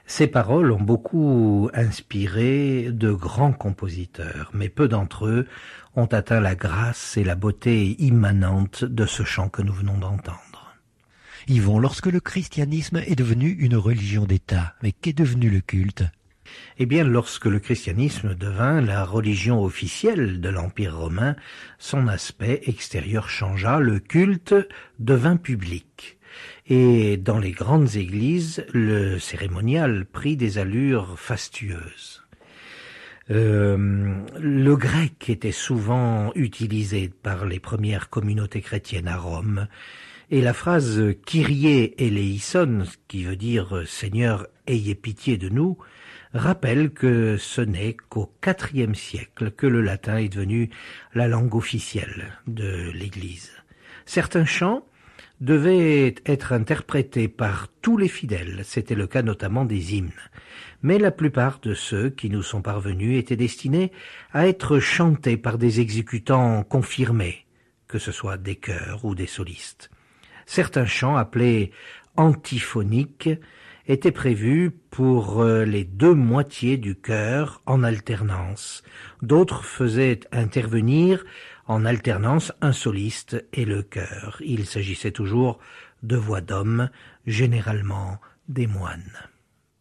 Ces paroles ont beaucoup inspiré de grands compositeurs, mais peu d'entre eux ont atteint la grâce et la beauté immanente de ce chant que nous venons d'entendre. Yvon, lorsque le christianisme est devenu une religion d'État, mais qu'est devenu le culte ? Eh bien, lorsque le christianisme devint la religion officielle de l'Empire romain, son aspect extérieur changea, le culte devint public. Et dans les grandes églises, le cérémonial prit des allures fastueuses. Le grec était souvent utilisé par les premières communautés chrétiennes à Rome, et la phrase « Kyrie eleison », qui veut dire « Seigneur, ayez pitié de nous », rappelle que ce n'est qu'au IVe siècle que le latin est devenu la langue officielle de l'Église. Certains chants devaient être interprétés par tous les fidèles, c'était le cas notamment des hymnes. Mais la plupart de ceux qui nous sont parvenus étaient destinés à être chantés par des exécutants confirmés, que ce soit des chœurs ou des solistes. Certains chants appelés antiphoniques étaient prévus pour les deux moitiés du chœur en alternance. D'autres faisaient intervenir en alternance un soliste et le chœur. Il s'agissait toujours de voix d'hommes, généralement des moines.